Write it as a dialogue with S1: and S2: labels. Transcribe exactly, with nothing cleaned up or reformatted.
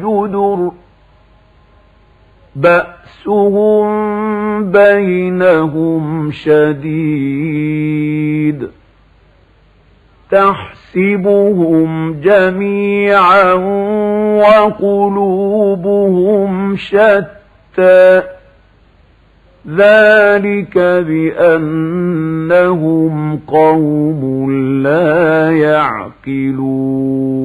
S1: جدر بأسهم بينهم شديد تحسبهم جميعا وقلوبهم شتى ذلك بأنهم قوم لا يعقلون